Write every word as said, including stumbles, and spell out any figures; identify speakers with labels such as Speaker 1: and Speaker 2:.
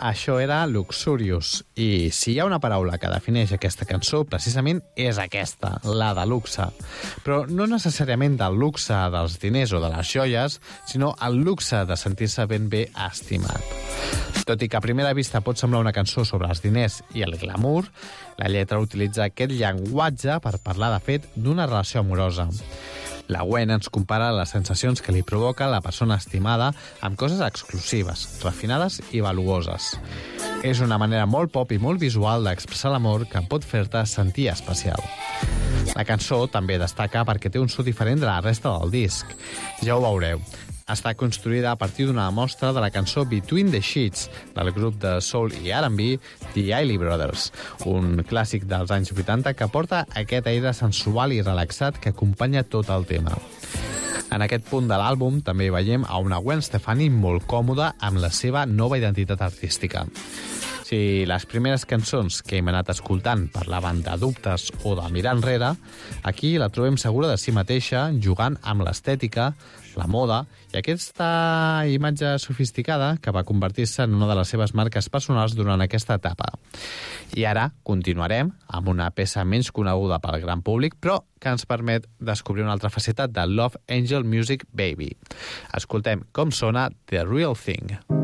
Speaker 1: això era Luxurious, i si hi ha una paraula que defineix aquesta cançó, precisament és aquesta, la de luxe. Però no necessàriament del luxe dels diners o de les joies, sinó el luxe de sentir-se ben bé estimat. Tot i que a primera vista pot semblar una cançó sobre els diners i el glamour, la lletra utilitza aquest llenguatge per parlar, de fet, d'una relació amorosa. La Gwen ens compara les sensacions que li provoca la persona estimada amb coses exclusives, refinades i valuoses. És una manera molt pop i molt visual d'expressar l'amor que pot fer-te sentir especial. La cançó també destaca perquè té un so diferent de la resta del disc. Ja ho veureu. Està construïda a partir d'una mostra de la cançó Between the Sheets, del grup de soul i R and B The Isley Brothers, un clàssic dels anys vuitanta que porta aquest aire sensual i relaxat que acompanya tot el tema. En aquest punt de l'àlbum també veiem a una Gwen Stefani molt còmoda amb la seva nova identitat artística. Si les primeres cançons que hem anat escoltant parlaven de dubtes o de mirar enrere, aquí la trobem segura de si mateixa, jugant amb l'estètica, la moda i aquesta imatge sofisticada que va convertir-se en una de les seves marques personals durant aquesta etapa. I ara continuarem amb una peça menys coneguda pel gran públic, però que ens permet descobrir una altra faceta de Love Angel Music Baby. Escoltem com sona The Real Thing.